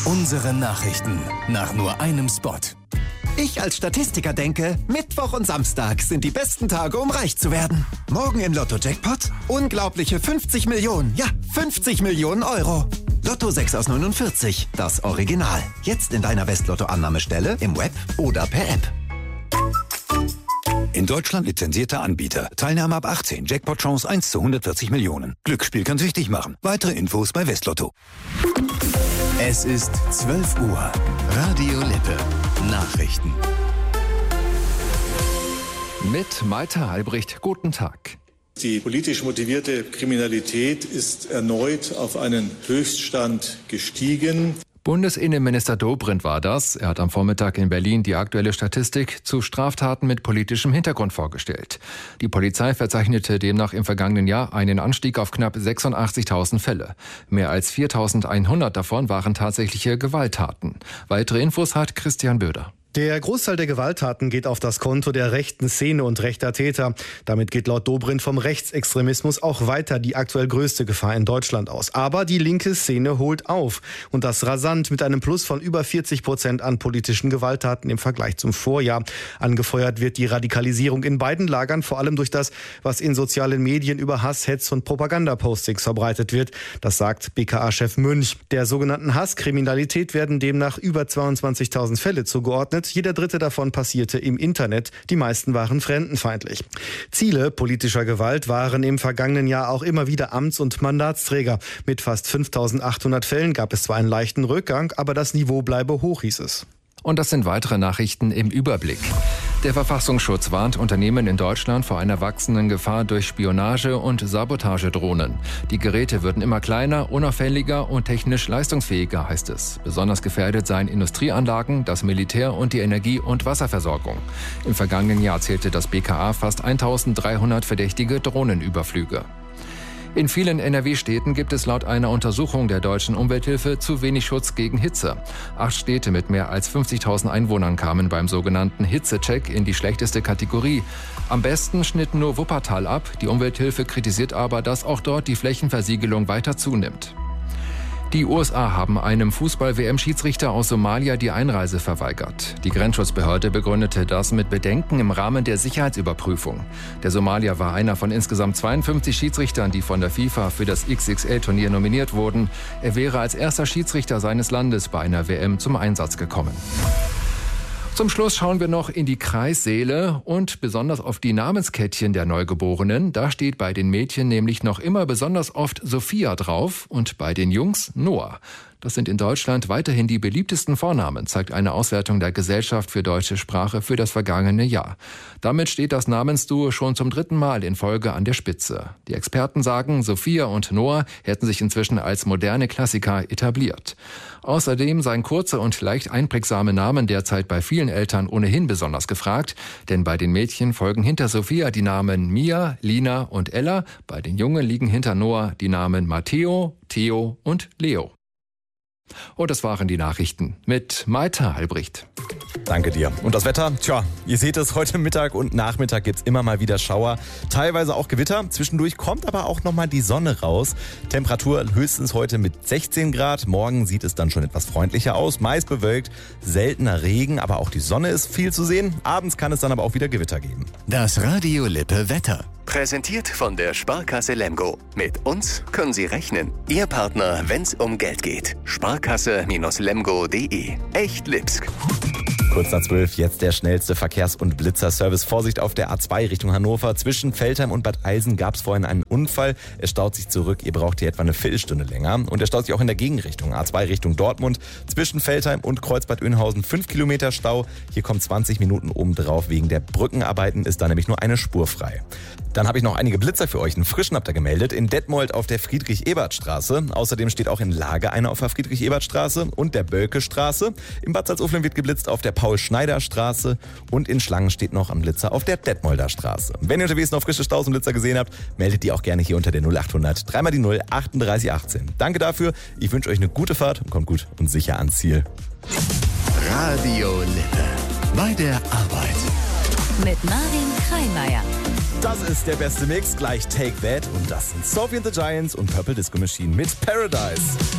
Unsere Nachrichten nach nur einem Spot. Ich als Statistiker denke, Mittwoch und Samstag sind die besten Tage, um reich zu werden. Morgen im Lotto-Jackpot unglaubliche 50 Millionen, ja 50 Millionen Euro. Lotto 6 aus 49, das Original. Jetzt in deiner Westlotto-Annahmestelle, im Web oder per App. In Deutschland lizenzierter Anbieter. Teilnahme ab 18. Jackpot-Chance 1 zu 140 Millionen. Glücksspiel kann süchtig machen. Weitere Infos bei Westlotto. Es ist 12 Uhr. Radio Lippe. Nachrichten. Mit Malte Albrecht. Guten Tag. Die politisch motivierte Kriminalität ist erneut auf einen Höchststand gestiegen. Bundesinnenminister Dobrindt war das. Er hat am Vormittag in Berlin die aktuelle Statistik zu Straftaten mit politischem Hintergrund vorgestellt. Die Polizei verzeichnete demnach im vergangenen Jahr einen Anstieg auf knapp 86.000 Fälle. Mehr als 4.100 davon waren tatsächliche Gewalttaten. Weitere Infos hat Christian Böder. Der Großteil der Gewalttaten geht auf das Konto der rechten Szene und rechter Täter. Damit geht laut Dobrindt vom Rechtsextremismus auch weiter die aktuell größte Gefahr in Deutschland aus. Aber die linke Szene holt auf. Und das rasant mit einem Plus von über 40% an politischen Gewalttaten im Vergleich zum Vorjahr. Angefeuert wird die Radikalisierung in beiden Lagern, vor allem durch das, was in sozialen Medien über Hass, Hetz und Propagandapostings verbreitet wird. Das sagt BKA-Chef Münch. Der sogenannten Hasskriminalität werden demnach über 22.000 Fälle zugeordnet. Jeder dritte davon passierte im Internet. Die meisten waren fremdenfeindlich. Ziele politischer Gewalt waren im vergangenen Jahr auch immer wieder Amts- und Mandatsträger. Mit fast 5.800 Fällen gab es zwar einen leichten Rückgang, aber das Niveau bleibe hoch, hieß es. Und das sind weitere Nachrichten im Überblick. Der Verfassungsschutz warnt Unternehmen in Deutschland vor einer wachsenden Gefahr durch Spionage- und Sabotagedrohnen. Die Geräte würden immer kleiner, unauffälliger und technisch leistungsfähiger, heißt es. Besonders gefährdet seien Industrieanlagen, das Militär und die Energie- und Wasserversorgung. Im vergangenen Jahr zählte das BKA fast 1.300 verdächtige Drohnenüberflüge. In vielen NRW-Städten gibt es laut einer Untersuchung der Deutschen Umwelthilfe zu wenig Schutz gegen Hitze. 8 Städte mit mehr als 50.000 Einwohnern kamen beim sogenannten Hitzecheck in die schlechteste Kategorie. Am besten schnitt nur Wuppertal ab. Die Umwelthilfe kritisiert aber, dass auch dort die Flächenversiegelung weiter zunimmt. Die USA haben einem Fußball-WM-Schiedsrichter aus Somalia die Einreise verweigert. Die Grenzschutzbehörde begründete das mit Bedenken im Rahmen der Sicherheitsüberprüfung. Der Somalier war einer von insgesamt 52 Schiedsrichtern, die von der FIFA für das XXL-Turnier nominiert wurden. Er wäre als erster Schiedsrichter seines Landes bei einer WM zum Einsatz gekommen. Zum Schluss schauen wir noch in die Kreissäle und besonders auf die Namenskettchen der Neugeborenen. Da steht bei den Mädchen nämlich noch immer besonders oft Sophia drauf und bei den Jungs Noah. Das sind in Deutschland weiterhin die beliebtesten Vornamen, zeigt eine Auswertung der Gesellschaft für deutsche Sprache für das vergangene Jahr. Damit steht das Namensduo schon zum 3. Mal in Folge an der Spitze. Die Experten sagen, Sophia und Noah hätten sich inzwischen als moderne Klassiker etabliert. Außerdem seien kurze und leicht einprägsame Namen derzeit bei vielen Eltern ohnehin besonders gefragt, denn bei den Mädchen folgen hinter Sophia die Namen Mia, Lina und Ella, bei den Jungen liegen hinter Noah die Namen Matteo, Theo und Leo. Und das waren die Nachrichten mit Malte Albrecht. Danke dir. Und das Wetter? Tja, ihr seht es, heute Mittag und Nachmittag gibt's immer mal wieder Schauer, teilweise auch Gewitter. Zwischendurch kommt aber auch nochmal die Sonne raus. Temperatur höchstens heute mit 16 Grad. Morgen sieht es dann schon etwas freundlicher aus. Meist bewölkt, seltener Regen, aber auch die Sonne ist viel zu sehen. Abends kann es dann aber auch wieder Gewitter geben. Das Radio Lippe Wetter. Präsentiert von der Sparkasse Lemgo. Mit uns können Sie rechnen. Ihr Partner, wenn's um Geld geht. Sparkasse-lemgo.de. Echt Lipsk. Kurz nach 12, jetzt der schnellste Verkehrs- und Blitzerservice. Vorsicht auf der A2 Richtung Hannover. Zwischen Veltheim und Bad Eilsen gab es vorhin einen Unfall. Es staut sich zurück. Ihr braucht hier etwa eine Viertelstunde länger. Und er staut sich auch in der Gegenrichtung. A2 Richtung Dortmund. Zwischen Veltheim und Kreuzbad Oeynhausen 5 Kilometer Stau. Hier kommt 20 Minuten obendrauf. Wegen der Brückenarbeiten ist da nämlich nur eine Spur frei. Dann habe ich noch einige Blitzer für euch. Einen frischen habt ihr gemeldet. In Detmold auf der Friedrich-Ebert-Straße. Außerdem steht auch in Lage einer auf der Friedrich-Ebert-Straße und der Bölke-Straße. In Bad Salzuflen wird geblitzt auf der Paul-Schneider-Straße. Und in Schlangen steht noch ein Blitzer auf der Detmolder Straße. Wenn ihr unterwegs noch frische Staus und Blitzer gesehen habt, meldet die auch gerne hier unter der 0800 3 mal die 0 38 18. Danke dafür. Ich wünsche euch eine gute Fahrt und kommt gut und sicher ans Ziel. Radio Lippe. Bei der Arbeit. Mit Marvin Kreimeier. Das ist der beste Mix, gleich Take That. Und das sind Sophie and the Giants und Purple Disco Machine mit Paradise.